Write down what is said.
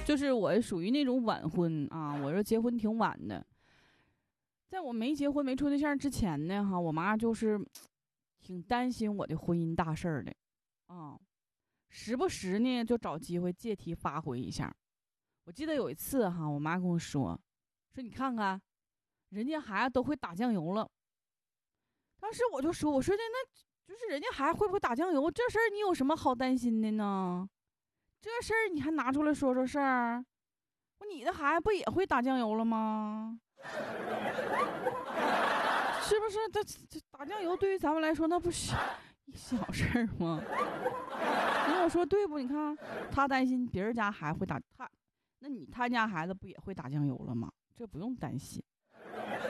就是我属于那种晚婚啊，我这结婚挺晚的。在我没结婚没处对象之前呢，我妈就是挺担心我的婚姻大事儿的啊，时不时呢就找机会借题发挥一下。我记得有一次我妈跟我说你看看，人家孩子都会打酱油了。当时我就说，我说的那就是人家孩子会不会打酱油，这事儿你有什么好担心的呢？这事儿你还拿出来说说事儿？你的孩子不也会打酱油了吗？是不是？这打酱油对于咱们来说，那不是一小事儿吗？你跟我说对不？你看他担心别人家孩子会打他，那他家孩子不也会打酱油了吗？这不用担心。